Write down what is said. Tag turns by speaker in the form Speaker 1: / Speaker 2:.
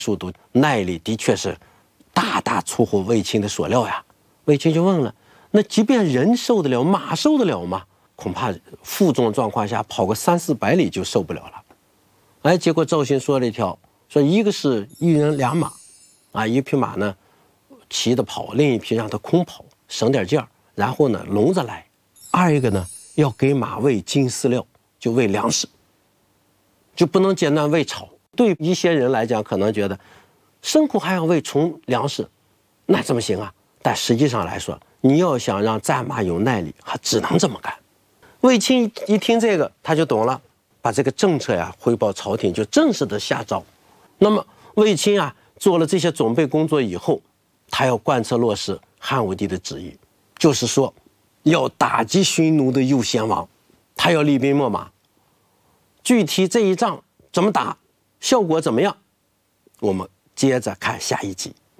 Speaker 1: 速度、耐力的确是大大出乎卫青的所料呀。卫青就问了：那即便人受得了，马受得了吗？恐怕负重状况下跑个300-400里就受不了了。哎，结果赵鑫说了一条，说一个是1人2马，啊，一匹马呢骑着跑，另一匹让它空跑，省点劲儿，然后呢笼着来。二一个呢要给马喂金饲料，就喂粮食，就不能简单喂草。对一些人来讲，可能觉得牲口还要喂虫粮食，那怎么行啊？但实际上来说，你要想让战马有耐力，还只能这么干。卫青一听这个，他就懂了，把这个政策呀汇报朝廷，就正式的下诏。那么卫青啊做了这些准备工作以后，他要贯彻落实汉武帝的旨意，就是说要打击匈奴的右贤王，他要厉兵秣马。具体这一仗怎么打，效果怎么样，我们接着看下一集。